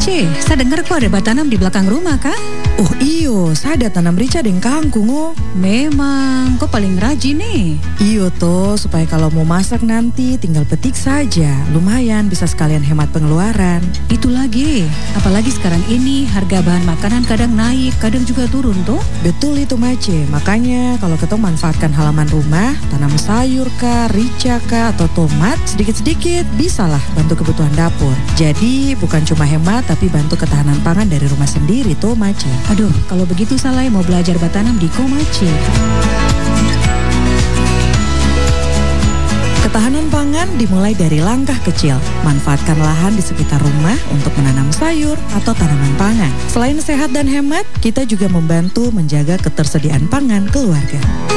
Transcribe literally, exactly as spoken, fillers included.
Ce, saya dengar kok ada batanam di belakang rumah, Kak? Oh iyo, saya ada tanam rica dan kangkung oh. Memang, kok paling rajin nih. Iyo toh, supaya kalau mau masak nanti tinggal petik saja. Lumayan bisa sekalian hemat pengeluaran. Itu lagi, apalagi sekarang ini harga bahan makanan kadang naik, kadang juga turun tuh. Betul itu Mace, makanya kalau ketong manfaatkan halaman rumah, tanam sayur kah, rica kah, atau tomat, sedikit-sedikit bisalah bantu kebutuhan dapur. Jadi bukan cuma hemat, tapi bantu ketahanan pangan dari rumah sendiri tuh Mace. Aduh, kalau begitu Salai mau belajar bertanam di Komace. Ketahanan pangan dimulai dari langkah kecil. Manfaatkan lahan di sekitar rumah untuk menanam sayur atau tanaman pangan. Selain sehat dan hemat, kita juga membantu menjaga ketersediaan pangan keluarga.